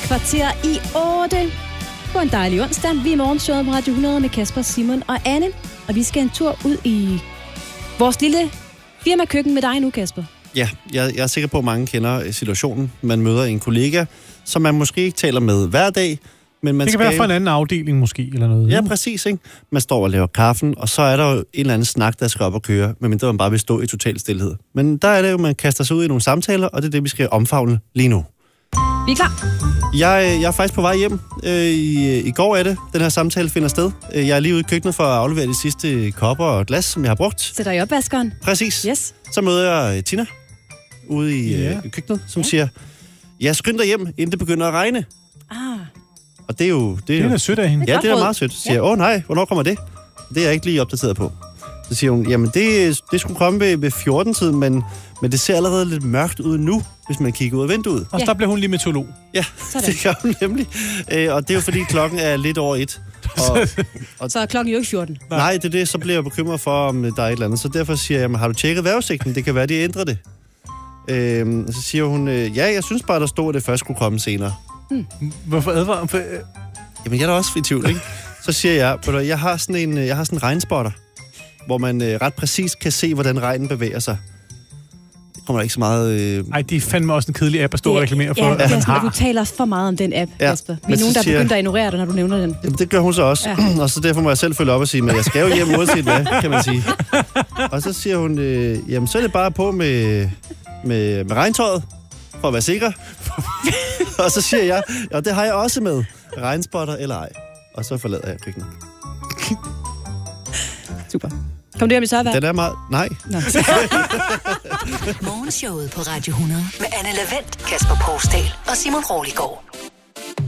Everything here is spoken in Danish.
7:15 på en dejlig onsdag. Vi er morgenshowet på Radio 100 med Kasper, Simon og Anne. Og vi skal en tur ud i vores lille firmakøkken med dig nu, Kasper. Ja, jeg er sikker på, at mange kender situationen. Man møder en kollega, som man måske ikke taler med hver dag. Men man det kan være fra en anden afdeling måske, eller noget. Ja, præcis, ikke? Man står og laver kaffen, og så er der jo en eller anden snak, der skal op og køre, medmindre man bare vil stå i total stilhed. Men der er det jo, man kaster sig ud i nogle samtaler, og det er det, vi skal omfavne lige nu. Vi er klar. Jeg er faktisk på vej hjem. I går er det, den her samtale finder sted. Jeg er lige ude i køkkenet for at aflevere de sidste kopper og glas, som jeg har brugt. Sætter I opvaskeren? Præcis. Yes. Så møder jeg Tina ude i køkkenet, som siger, jeg skynder hjem, inden det begynder at regne. Og det er jo... Det er da sødt af hende. Ja, det er meget sødt. Så siger jeg, nej, hvornår kommer det? Det er jeg ikke lige opdateret på. Så siger hun, jamen det skulle komme ved 14-tiden, men det ser allerede lidt mørkt ud nu, hvis man kigger ud af vinduet. Og der blev hun lige meteorolog. Ja, det gør hun nemlig. Og det er jo fordi klokken er lidt over 1. Så er klokken jo ikke 14. Nej, det er det. Så bliver jeg bekymret for, om der er et eller andet. Så derfor siger jeg, har du tjekket vejrudsigten? Det kan være, de ændrer det. Så siger hun, ja, jeg synes bare, der stod, at det først skulle komme senere. Hvorfor advarer hun? Jamen, jeg er da også i tvivl, ikke? Så siger jeg har sådan en regnspotter, hvor man ret præcis kan se, hvordan regnen bevæger sig. Det kommer der ikke så meget... Ej, det er fandme også en kedelig app at stå og reklamere for, at man har. Du taler for meget om den app, Kasper. Vi er nogen, der begynder at ignorere dig, når du nævner den. Jamen, det gør hun så også. Ja. Og så derfor må jeg selv følge op og sige, men jeg skal jo hjem uanset hvad, kan man sige. Og så siger hun, jamen så er det bare på med regntøjet, for at være sikker. Og så siger jeg, og det har jeg også med. Regnspotter eller ej. Og så forlader jeg køkkenet. Super. Kom du hjem i tørvejr? Den er meget... Nej. Morgenshowet på Radio 100 med Anne Lavendt, Kasper Poulsdal og Simon Roliggaard.